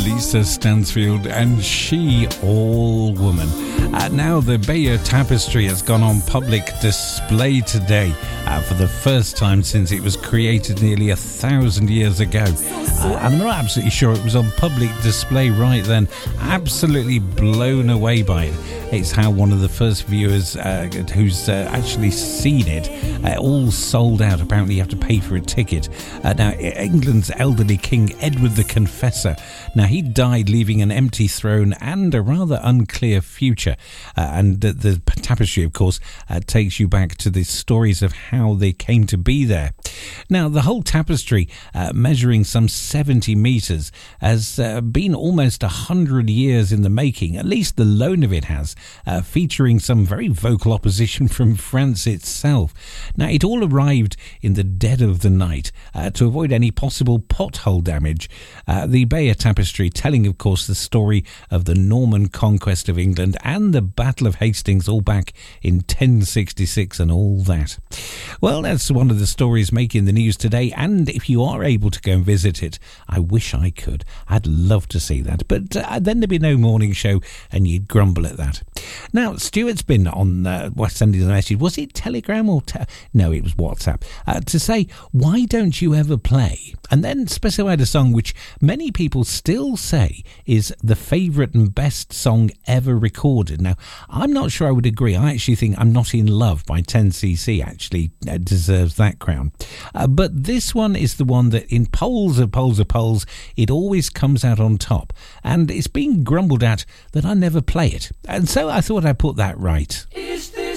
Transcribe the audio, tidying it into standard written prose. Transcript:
Lisa Stansfield and She All Woman. Now the Bayeux Tapestry has gone on public display today for the first time since it was created nearly 1,000 years ago. I'm not absolutely sure it was on public display right then. Absolutely blown away by it. It's how one of the first viewers who's actually seen it, all sold out. Apparently you have to pay for a ticket. Now, England's elderly King Edward the Confessor. Now, he died leaving an empty throne and a rather unclear future. And the tapestry, of course, takes you back to the stories of how they came to be there. Now, the whole tapestry, measuring some 70 metres, has been almost 100 years in the making. At least the loan of it has, featuring some very vocal opposition from France itself. Now, it all arrived in the dead of the night to avoid any possible pothole damage. The Bayeux Tapestry telling, of course, the story of the Norman conquest of England and the Battle of Hastings all back in 1066 and all that. Well, that's one of the stories making the news today, and if you are able to go and visit it, I wish I could. I'd love to see that, but then there'd be no morning show and you'd grumble at that. Now, Stuart's been on sending the message. Was it Telegram or... No, it was WhatsApp. To say, why don't you ever play? And then specified a song which many people still say is the favourite and best song ever recorded. Now, I'm not sure I would agree. I actually think I'm Not In Love by 10cc actually deserves that crown. But this one is the one that in polls, it always comes out on top. And it's being grumbled at that I never play it. And so I thought I'd put that right. Is this